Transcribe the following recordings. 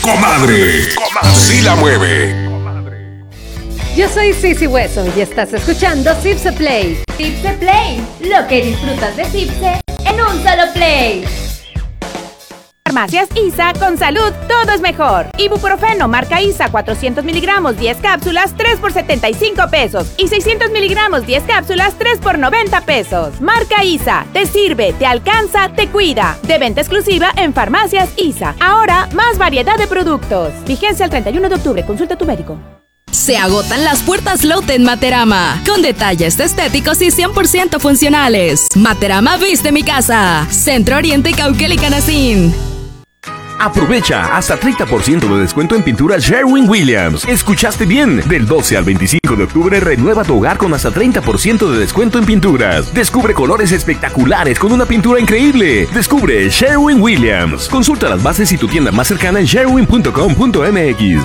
Comadre, sí la mueve. Yo soy Sisi Hueso y estás escuchando Cipse Play. Cipse Play, lo que disfrutas de Cipse en un solo play. Farmacias ISA, con salud todo es mejor. Ibuprofeno marca ISA 400 miligramos 10 cápsulas 3 por 75 pesos y 600 miligramos 10 cápsulas 3 por 90 pesos. Marca ISA, te sirve, te alcanza, te cuida. De venta exclusiva en Farmacias ISA. Ahora más variedad de productos. Vigencia el 31 de octubre. Consulta a tu médico. Se agotan las puertas Lotte en Materama, con detalles estéticos y 100% funcionales. Materama viste mi casa. Centro Oriente Cauquel y Canacín. Aprovecha hasta 30% de descuento en pintura Sherwin-Williams. ¿Escuchaste bien? Del 12 al 25 de octubre renueva tu hogar con hasta 30% de descuento en pinturas. Descubre colores espectaculares con una pintura increíble. Descubre Sherwin-Williams. Consulta las bases y tu tienda más cercana en sherwin.com.mx.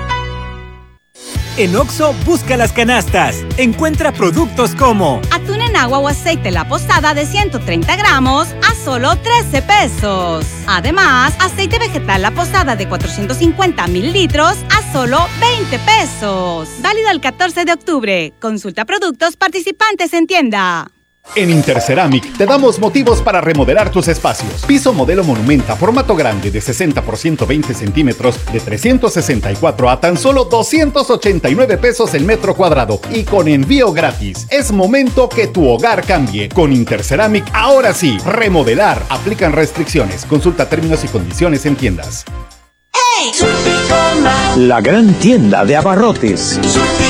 En Oxxo, busca las canastas. Encuentra productos como atún en agua o aceite La Posada de 130 gramos a solo 13 pesos. Además, aceite vegetal La Posada de 450 mililitros a solo 20 pesos. Válido el 14 de octubre. Consulta productos participantes en tienda. En Interceramic te damos motivos para remodelar tus espacios. Piso modelo Monumenta, formato grande de 60 por 120 centímetros de 364 a tan solo 289 pesos el metro cuadrado y con envío gratis. Es momento que tu hogar cambie. Con Interceramic, ahora sí, remodelar. Aplican restricciones. Consulta términos y condiciones en tiendas. La gran tienda de abarrotes.